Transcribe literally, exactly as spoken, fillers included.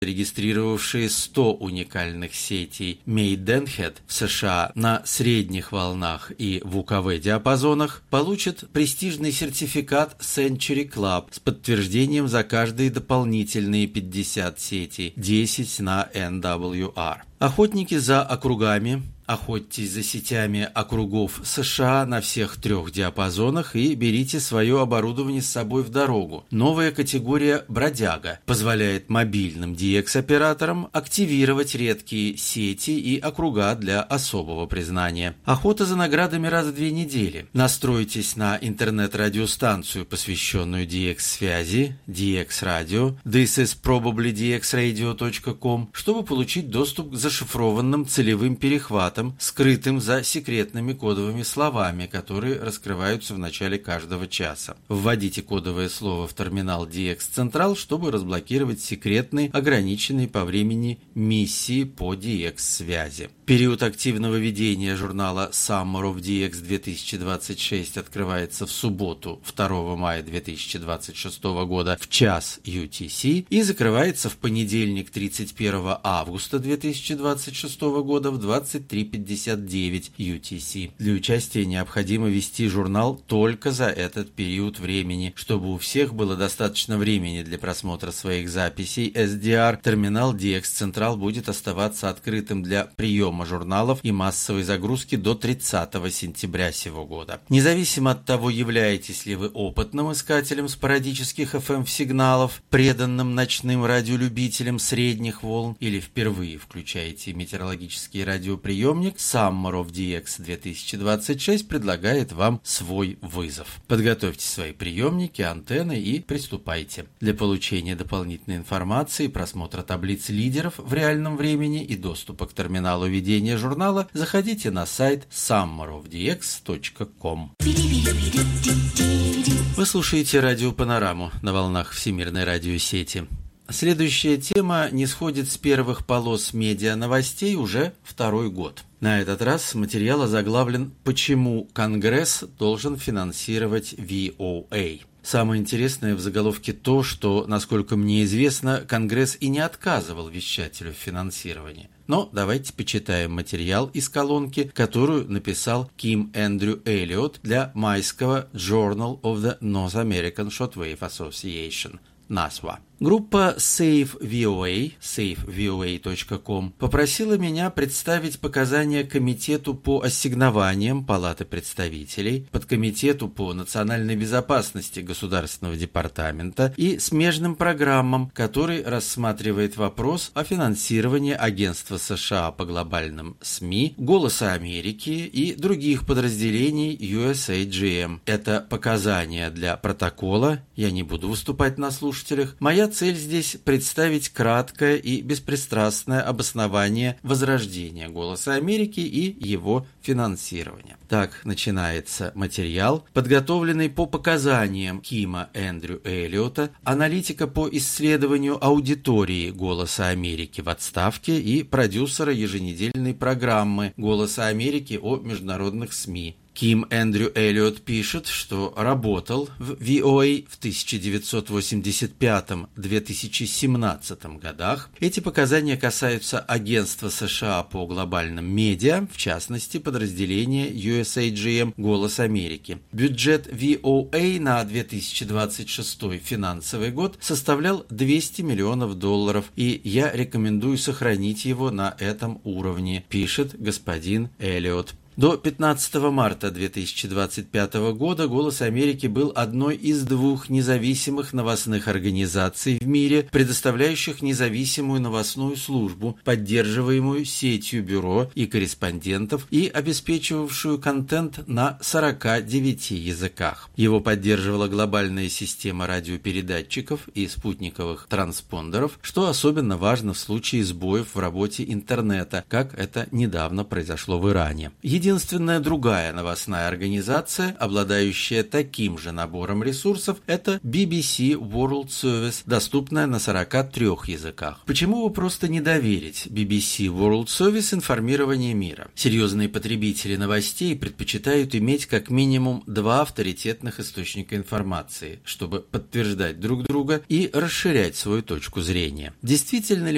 регистрировавшие сто уникальных сетей Maidenhead в США на средних волнах и в У Ка В-диапазонах, получат престижный сертификат Century Club с подтверждением за каждые дополнительные пятьдесят сетей, десять на Эн Дабл Ю Ар. Охотники за округами, охотьтесь за сетями округов США на всех трех диапазонах и берите свое оборудование с собой в дорогу. Новая категория «Бродяга» позволяет мобильным Ди Экс-операторам активировать редкие сети и округа для особого признания. Охота за наградами раз в две недели. Настройтесь на интернет-радиостанцию, посвященную Ди Экс-связи, Ди Экс-радио, this is probably ди экс радио точка ком, чтобы получить доступ к зашифрованным целевым перехватам, скрытым за секретными кодовыми словами, которые раскрываются в начале каждого часа. Вводите кодовое слово в терминал Ди Экс Central, чтобы разблокировать секретные, ограниченные по времени миссии по Ди Экс-связи. Период активного ведения журнала Summer of Ди Экс две тысячи двадцать шесть открывается в субботу, второго мая две тысячи двадцать шестого года в час Ю Ти Си и закрывается в понедельник, тридцать первого августа две тысячи двадцать шестого года в двадцать три пятьдесят девять Ю Ти Си. Для участия необходимо вести журнал только за этот период времени. Чтобы у всех было достаточно времени для просмотра своих записей Эс Ди Ар, терминал Ди Экс Central будет оставаться открытым для приема журналов и массовой загрузки до тридцатого сентября сего года. Независимо от того, являетесь ли вы опытным искателем спорадических эф эм-сигналов, преданным ночным радиолюбителем средних волн или впервые включаете метеорологический радиоприемник, Summer of Ди Экс две тысячи двадцать шесть предлагает вам свой вызов. Подготовьте свои приемники, антенны и приступайте. Для получения дополнительной информации, просмотра таблиц лидеров в реальном времени и доступа к терминалу ведения журнала заходите на сайт саммер оф ди экс точка ком. Вы слушаете радио Панораму на волнах Всемирной радиосети. Следующая тема не сходит с первых полос медиа-новостей уже второй год. На этот раз материал озаглавлен «Почему Конгресс должен финансировать Ви О Эй?». Самое интересное в заголовке то, что, насколько мне известно, Конгресс и не отказывал вещателю в финансировании. Но давайте почитаем материал из колонки, которую написал Ким Эндрю Эллиот для майского Journal of the North American Shortwave Association, насва. Группа Save Ви О Эй, сейв ви о эй точка ком, попросила меня представить показания Комитету по ассигнованиям Палаты представителей, Подкомитету по национальной безопасности Государственного департамента и смежным программам, который рассматривает вопрос о финансировании Агентства США по глобальным СМИ, Голоса Америки и других подразделений Ю Эс Эй Джи Эм. Это показания для протокола, я не буду выступать на слушателях. Моя цель здесь представить краткое и беспристрастное обоснование возрождения «Голоса Америки» и его финансирования. Так начинается материал, подготовленный по показаниям Кима Эндрю Эллиота, аналитика по исследованию аудитории «Голоса Америки» в отставке и продюсера еженедельной программы «Голоса Америки» о международных СМИ. Ким Эндрю Эллиот пишет, что работал в Ви О Эй в тысяча девятьсот восемьдесят пятом — две тысячи семнадцатом годах. Эти показания касаются Агентства США по глобальным медиа, в частности, подразделения Ю Эс Эй Джи Эм «Голос Америки». Бюджет Ви О Эй на две тысячи двадцать шестой финансовый год составлял двести миллионов долларов, и я рекомендую сохранить его на этом уровне, пишет господин Эллиот. До пятнадцатого марта две тысячи двадцать пятого года «Голос Америки» был одной из двух независимых новостных организаций в мире, предоставляющих независимую новостную службу, поддерживаемую сетью бюро и корреспондентов и обеспечивавшую контент на сорока девяти языках. Его поддерживала глобальная система радиопередатчиков и спутниковых транспондеров, что особенно важно в случае сбоев в работе интернета, как это недавно произошло в Иране. Единственная другая новостная организация, обладающая таким же набором ресурсов, это Би Би Си World Service, доступная на сорока трёх языках. Почему бы просто не доверить Би Би Си World Service информированию мира? Серьезные потребители новостей предпочитают иметь как минимум два авторитетных источника информации, чтобы подтверждать друг друга и расширять свою точку зрения. Действительно ли